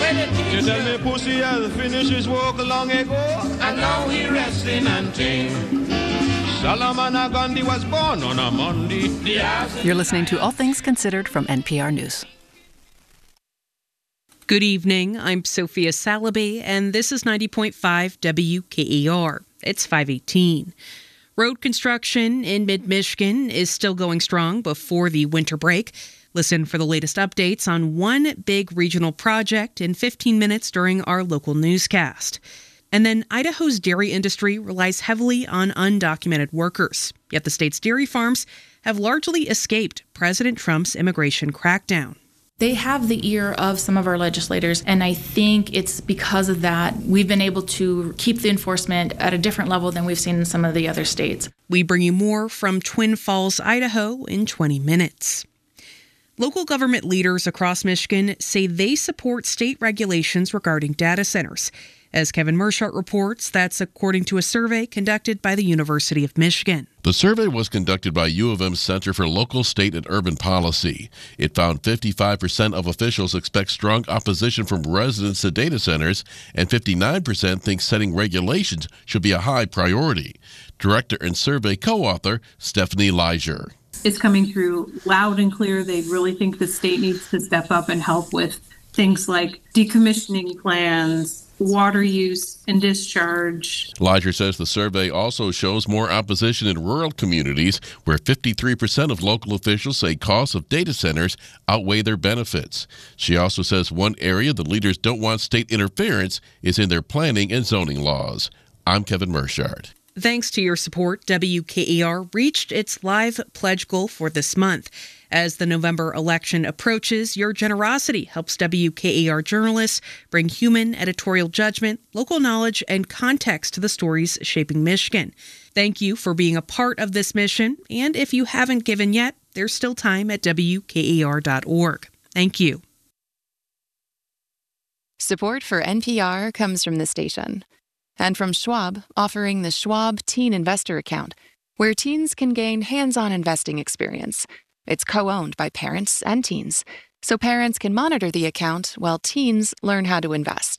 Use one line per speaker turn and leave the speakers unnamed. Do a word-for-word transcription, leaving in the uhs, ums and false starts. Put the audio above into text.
You tell me pussy has finished his work long ago, and now he resting and ting. Solomon Gandhi was born on a Monday.
You're listening to All Things Considered from N P R News.
Good evening. I'm Sophia Salaby, and this is ninety point five W K E R. It's five eighteen. Road construction in mid-Michigan is still going strong before the winter break. Listen for the latest updates on one big regional project in fifteen minutes during our local newscast. And then Idaho's dairy industry relies heavily on undocumented workers. Yet the state's dairy farms have largely escaped President Trump's immigration crackdown.
They have the ear of some of our legislators, and I think it's because of that we've been able to keep the enforcement at a different level than we've seen in some of the other states.
We bring you more from Twin Falls, Idaho in twenty minutes. Local government leaders across Michigan say they support state regulations regarding data centers. As Kevin Mershart reports, that's according to a survey conducted by the University of Michigan.
The survey was conducted by U of M's Center for Local, State, and Urban Policy. It found fifty-five percent of officials expect strong opposition from residents to data centers, and fifty-nine percent think setting regulations should be a high priority. Director and survey co-author Stephanie Leiser.
It's coming through loud and clear. They really think the state needs to step up and help with things like decommissioning plans, water use and discharge.
Leiser says the survey also shows more opposition in rural communities, where fifty-three percent of local officials say costs of data centers outweigh their benefits. She also says one area the leaders don't want state interference is in their planning and zoning laws. I'm Kevin Mershart.
Thanks to your support, W K E R reached its live pledge goal for this month. As the November election approaches, your generosity helps W K E R journalists bring human editorial judgment, local knowledge, and context to the stories shaping Michigan. Thank you for being a part of this mission, and if you haven't given yet, there's still time at W K E R dot org. Thank you.
Support for N P R comes from the station and from Schwab, offering the Schwab Teen Investor Account, where teens can gain hands-on investing experience. It's co-owned by parents and teens, so parents can monitor the account while teens learn how to invest.